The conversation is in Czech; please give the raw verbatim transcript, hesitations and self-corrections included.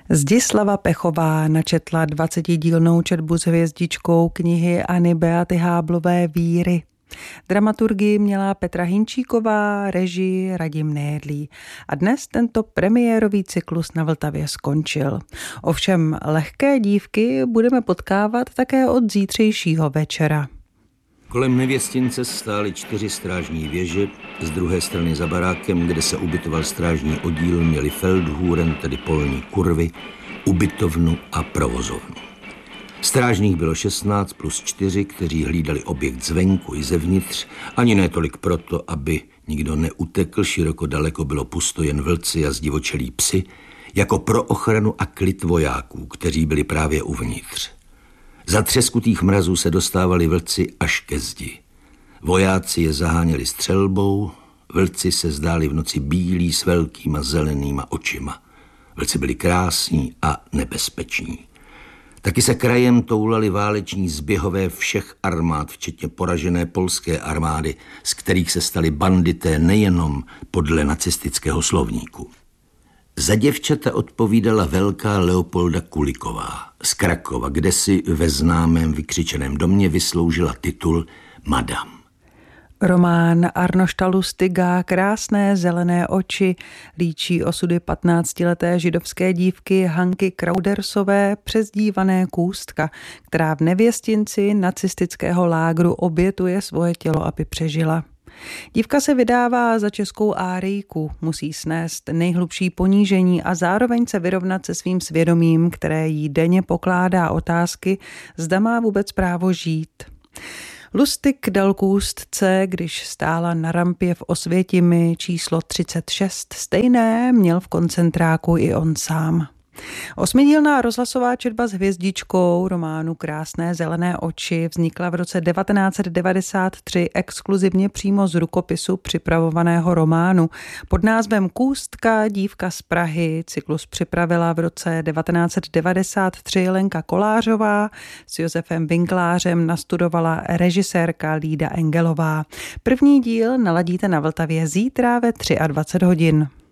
Zdislava Pechová načetla dvacetidílnou četbu s hvězdičkou knihy Anny Beaty Háblové Víry. Dramaturgii měla Petra Hinčíková, režii Radim Nejedlý. A dnes tento premiérový cyklus na Vltavě skončil. Ovšem lehké dívky budeme potkávat také od zítřejšího večera. Kolem nevěstince stály čtyři strážní věže, z druhé strany za barákem, kde se ubytoval strážní oddíl, měli Feldhuren, tedy polní kurvy, ubytovnu a provozovnu. Strážních bylo šestnáct plus čtyři, kteří hlídali objekt zvenku i zevnitř, ani ne tolik proto, aby nikdo neutekl, široko daleko bylo pusto, jen vlci a zdivočelí psi, jako pro ochranu a klid vojáků, kteří byli právě uvnitř. Za třeskutých mrazů se dostávali vlci až ke zdi. Vojáci je zaháněli střelbou, vlci se zdáli v noci bílí s velkýma zelenýma očima. Vlci byli krásní a nebezpeční. Taky se krajem toulali váleční zběhové všech armád, včetně poražené polské armády, z kterých se stali bandité nejenom podle nacistického slovníku. Za děvčata odpovídala velká Leopolda Kuliková z Krakova, kde si ve známém vykřičeném domě vysloužila titul Madam. Román Arnošta Lustiga Krásné zelené oči líčí osudy patnáctileté židovské dívky Hanky Kraudersové, přezdívané Kůstka, která v nevěstinci nacistického lágru obětuje svoje tělo, aby přežila. Dívka se vydává za českou árijku, musí snést nejhlubší ponížení a zároveň se vyrovnat se svým svědomím, které jí denně pokládá otázky, zda má vůbec právo žít. Lustig dal Kůstce, když stála na rampě v Osvětimi číslo třicet šest, stejné měl v koncentráku i on sám. Osmidílná rozhlasová četba s hvězdičkou románu Krásné zelené oči vznikla v roce devatenáct set devadesát tři exkluzivně přímo z rukopisu připravovaného románu. Pod názvem Kůstka, dívka z Prahy cyklus připravila v roce devatenáct set devadesát tři Lenka Kolářová, s Josefem Winklářem nastudovala režisérka Lída Engelová. První díl naladíte na Vltavě zítra ve dvacet tři hodin.